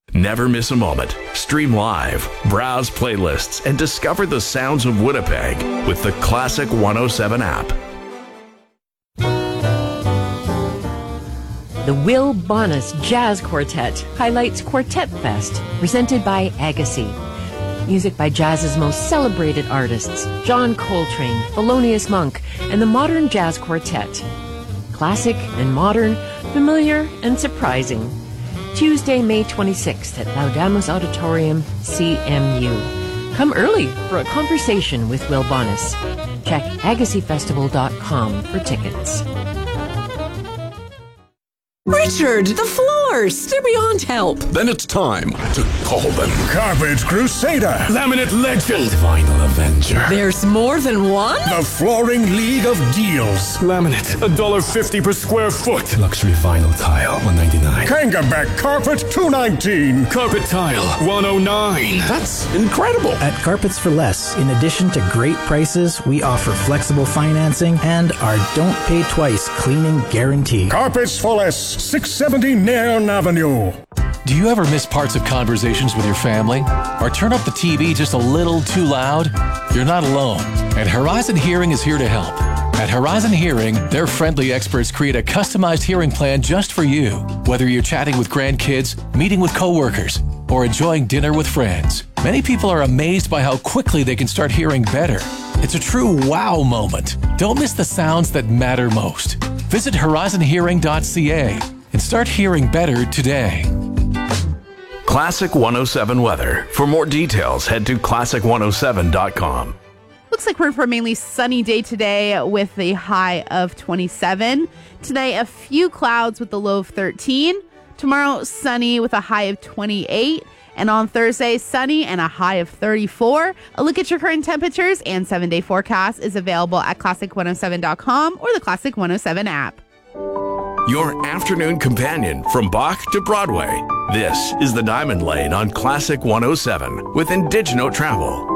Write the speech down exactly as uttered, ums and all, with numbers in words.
Never miss a moment. Stream live, browse playlists, and discover the sounds of Winnipeg with the Classic one oh seven app. The Will Bonas Jazz Quartet highlights Quartet Fest, presented by Agassi. Music by jazz's most celebrated artists, John Coltrane, Thelonious Monk, and the Modern Jazz Quartet. Classic and modern, familiar and surprising. Tuesday, May twenty-sixth at Laudamus Auditorium, C M U. Come early for a conversation with Will Bonas. Check agassi festival dot com for tickets. Richard, the floors! They're beyond help. Then it's time to call them. Carpet Crusader. Laminate Legend. Vinyl Avenger. There's more than one? The Flooring League of Deals. Laminate, one dollar fifty per square foot. Luxury vinyl tile, one ninety-nine. Kangaback Carpet, two nineteen. Carpet tile, one oh nine. That's incredible. At Carpets for Less, in addition to great prices, we offer flexible financing and our don't pay twice cleaning guarantee. Carpets for Less, six seventy Nairn Avenue. Do you ever miss parts of conversations with your family? Or turn up the T V just a little too loud? You're not alone, and Horizon Hearing is here to help. At Horizon Hearing, their friendly experts create a customized hearing plan just for you. Whether you're chatting with grandkids, meeting with coworkers, or enjoying dinner with friends, many people are amazed by how quickly they can start hearing better. It's a true wow moment. Don't miss the sounds that matter most. Visit horizon hearing dot c a and start hearing better today. Classic one oh seven weather. For more details, head to classic one oh seven dot com. Looks like we're in for a mainly sunny day today with a high of twenty-seven. Today, a few clouds with a low of thirteen. Tomorrow, sunny with a high of twenty-eight. And on Thursday, sunny and a high of thirty-four. A look at your current temperatures and seven-day forecast is available at classic one oh seven dot com or the Classic one oh seven app. Your afternoon companion from Bach to Broadway. This is the Diamond Lane on Classic one oh seven with Indigeno Travel.